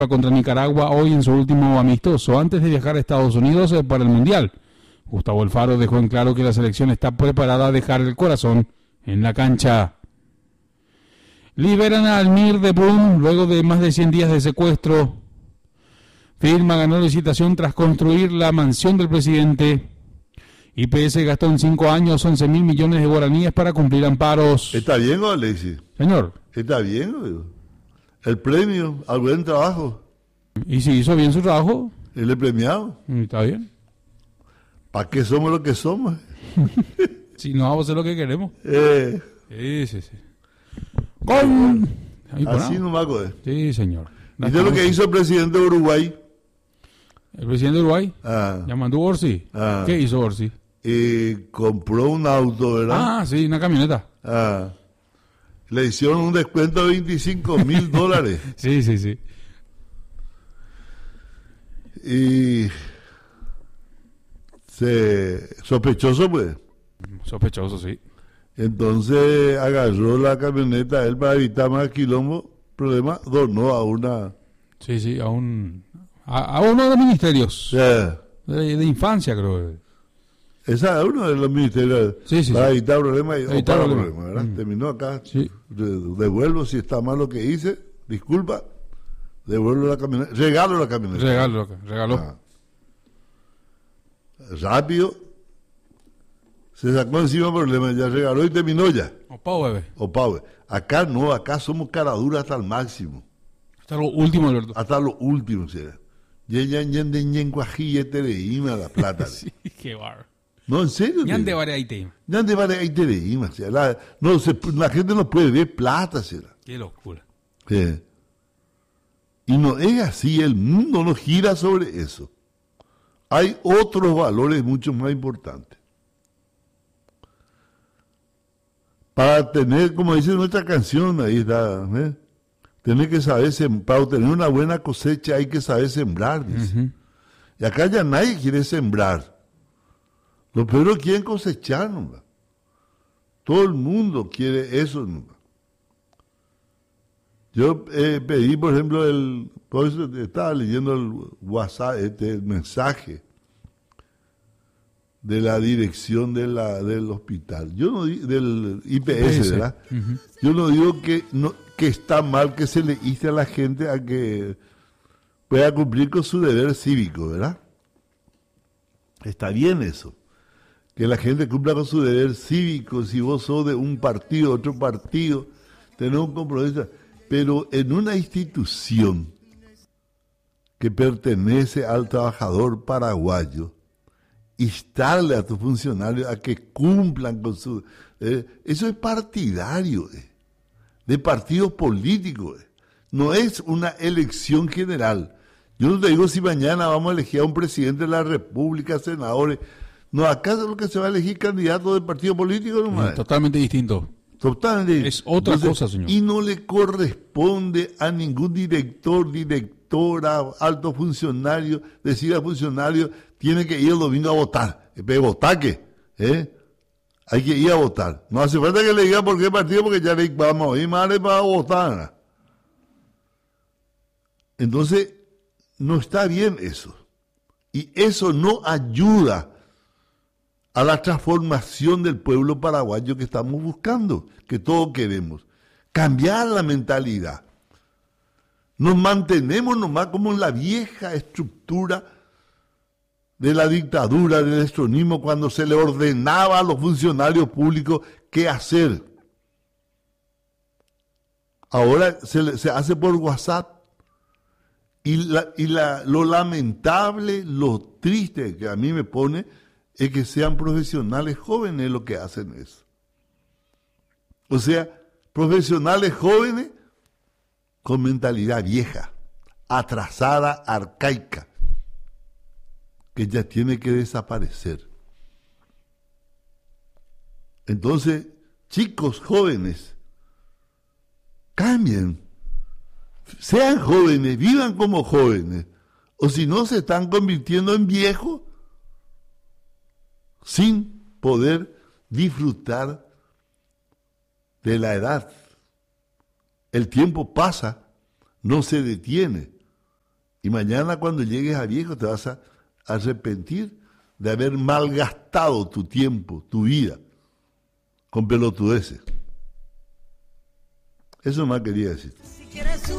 contra Nicaragua hoy en su último amistoso, antes de viajar a Estados Unidos para el Mundial. Gustavo Alfaro dejó en claro que la selección está preparada a dejar el corazón en la cancha. Liberan a Almir de Brun luego de más de 100 días de secuestro. Firma ganó licitación tras construir la mansión del presidente. IPS gastó en 5 años 11 mil millones de guaraníes para cumplir amparos. ¿Está bien, Alexis? Señor. ¿Está bien? El premio al buen trabajo. ¿Y si hizo bien su trabajo? ¿El premiado? Está bien. ¿Para qué somos lo que somos? Si no vamos a hacer lo que queremos. Sí. Con... Así no me acuerdo. Sí, señor. ¿Viste lo que hizo el presidente de Uruguay? ¿El presidente de Uruguay? Llamando Orsi. ¿Qué hizo Orsi? Compró un auto, ¿verdad? Sí, una camioneta. Le hicieron un descuento de $25,000. Sí. Y... sospechoso, pues. Sospechoso, sí. Entonces agarró la camioneta él para evitar más quilombo. Problema, donó a una... Sí, a uno de los ministerios. De infancia, creo. Esa es uno de los ministerios. Sí. Para evitar problemas y problemas, ¿verdad? Mm. Terminó acá. Sí. Devuelvo si está mal lo que hice. Disculpa. Devuelvo la camioneta. Regalo la camioneta. Regaló. Rápido. Se sacó encima el problema. Ya regaló y terminó ya. Opa, Acá no. Acá somos caraduras hasta el máximo. Hasta lo último, Alberto. Hasta lo último, ¿sí? La plata. Sí, qué barro. No, en serio. La gente no puede ver plata, ¿será? Qué locura. Y no es así, el mundo no gira sobre eso. Hay otros valores mucho más importantes. Para tener, como dice nuestra canción, ahí está, tener que saber, para obtener una buena cosecha hay que saber sembrar, dice. Uh-huh. Y acá ya nadie quiere sembrar. Los perros quieren cosechar, ¿no? Todo el mundo quiere eso, ¿no? Yo pedí, por ejemplo, estaba leyendo el WhatsApp, el mensaje de la dirección del hospital. Yo no del IPS, ¿verdad? Uh-huh. Yo no digo que está mal que se le inste a la gente a que pueda cumplir con su deber cívico, ¿verdad? Está bien eso. Que la gente cumpla con su deber cívico, si vos sos de un partido, otro partido, tenés un compromiso. Pero en una institución que pertenece al trabajador paraguayo, instarle a tus funcionarios a que cumplan con su... eso es partidario, de partidos políticos. No es una elección general. Yo no te digo si mañana vamos a elegir a un presidente de la República, senadores. No, acá es lo que se va a elegir candidato de partido político nomás. Totalmente distinto. Totalmente. Es otra cosa, señor. Y no le corresponde a ningún directora, alto funcionario, decir al funcionario, tiene que ir el domingo a votar. ¿Votar qué? Hay que ir a votar. No hace falta que le diga por qué partido, porque ya le vamos a ir madre para votar. Entonces, no está bien eso. Y eso no ayuda a la transformación del pueblo paraguayo que estamos buscando, que todos queremos. Cambiar la mentalidad. Nos mantenemos nomás como en la vieja estructura de la dictadura, del destronismo, cuando se le ordenaba a los funcionarios públicos qué hacer. Ahora se hace por WhatsApp. Lo lamentable, lo triste que a mí me pone es que sean profesionales jóvenes los que hacen eso. O sea, profesionales jóvenes con mentalidad vieja, atrasada, arcaica, que ya tiene que desaparecer. Entonces, chicos jóvenes, cambien, sean jóvenes, vivan como jóvenes, o si no se están convirtiendo en viejos sin poder disfrutar de la edad. El tiempo pasa, no se detiene. Y mañana cuando llegues a viejo te vas a arrepentir de haber malgastado tu tiempo, tu vida, con pelotudeces. Eso más quería decir.